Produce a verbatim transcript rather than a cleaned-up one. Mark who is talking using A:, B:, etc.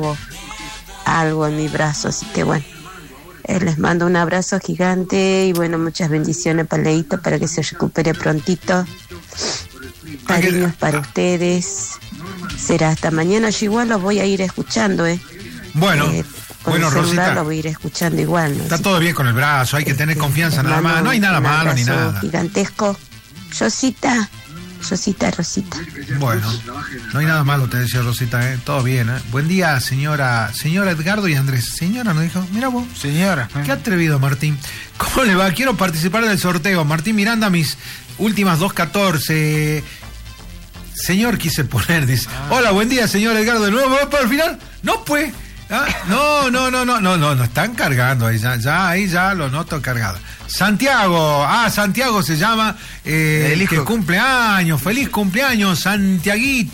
A: algo en mi brazo, así que bueno, eh, les mando un abrazo gigante y bueno, muchas bendiciones para Leito para que se recupere prontito. Cariños para ustedes. Será hasta mañana. Yo igual los voy a ir escuchando, eh.
B: Bueno,
A: eh, con
B: bueno,
A: el celular
B: Rosita.
A: lo voy a ir escuchando igual, ¿no?
B: Está
A: Así
B: todo bien con el brazo, hay que tener
A: este,
B: confianza nada
A: mando
B: más. No hay nada
A: un
B: malo ni
A: abrazo
B: nada.
A: gigantesco. Rosita, Rosita, Rosita.
B: Bueno, no hay nada malo, te decía Rosita, ¿eh? Todo bien, ¿eh? Buen día, señora, señora Edgardo y Andrés. Señora, nos dijo, mira vos.
C: Señora.
B: Qué atrevido, Martín. ¿Cómo le va? Quiero participar del sorteo. Martín Miranda, mis últimas dos catorce. Señor, quise poner, dice. Hola, buen día, señor Edgardo. ¿De nuevo va para el final? No, pues. ¿Ah? No, no, no, no, no, no, no están cargando ahí, ya, ya, ahí ya lo noto cargado. Santiago, ah, Santiago se llama, eh, el que cumple años, feliz cumpleaños, Santiaguito.